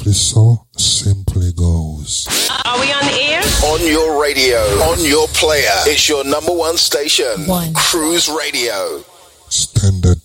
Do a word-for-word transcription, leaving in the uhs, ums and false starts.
Simply So, Simply Goes. Are we on the air? On your radio, on your player. It's your number one station. One. Cruise Radio. Standard